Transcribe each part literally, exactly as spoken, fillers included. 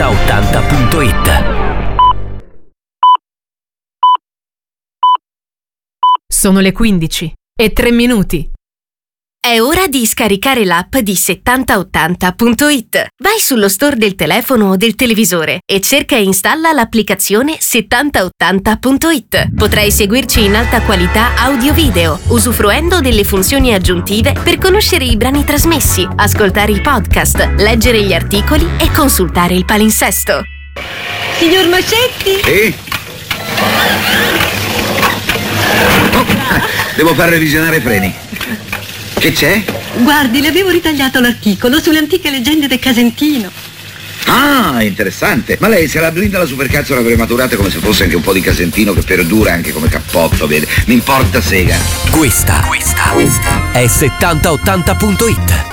settanta ottanta punto it. Sono le quindici e tre minuti. È ora di scaricare l'app di settanta ottanta punto it. Vai sullo store del telefono o del televisore e cerca e installa l'applicazione settanta ottanta punto it. Potrai seguirci in alta qualità audio-video, usufruendo delle funzioni aggiuntive per conoscere i brani trasmessi, ascoltare i podcast, leggere gli articoli e consultare il palinsesto. Signor Mascetti? Sì? Oh, devo far revisionare i freni. Che c'è? Guardi, le avevo ritagliato l'articolo sulle antiche leggende del Casentino. Ah, interessante. Ma lei se la blinda la supercazzo l'avrebbe maturata come se fosse anche un po' di Casentino, che perdura anche come cappotto, vede? Mi importa sega. Questa, questa, questa è settanta ottanta punto it.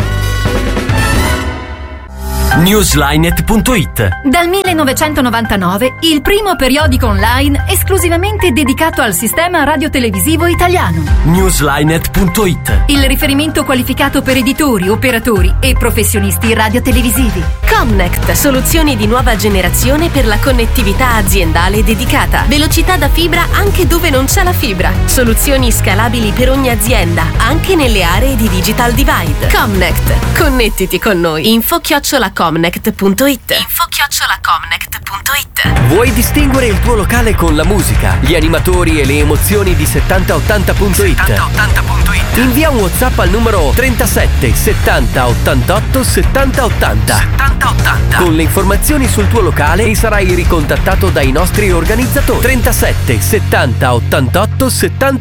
Newslinet punto it. Dal millenovecentonovantanove il primo periodico online esclusivamente dedicato al sistema radiotelevisivo italiano. Newslinet punto it. Il riferimento qualificato per editori, operatori e professionisti radiotelevisivi. Comnect, soluzioni di nuova generazione per la connettività aziendale dedicata. Velocità da fibra anche dove non c'è la fibra. Soluzioni scalabili per ogni azienda, anche nelle aree di digital divide. Comnect, connettiti con noi. Info chiocciola comnect punto it. Info chiocciola comnect punto it. Vuoi distinguere il tuo locale con la musica, gli animatori e le emozioni di settanta ottanta punto it? settanta ottanta punto it. Invia un WhatsApp al numero trentasette settanta ottantotto settanta ottanta. settanta ottanta. Con le informazioni sul tuo locale e sarai ricontattato dai nostri organizzatori. trentasette settanta ottantotto settanta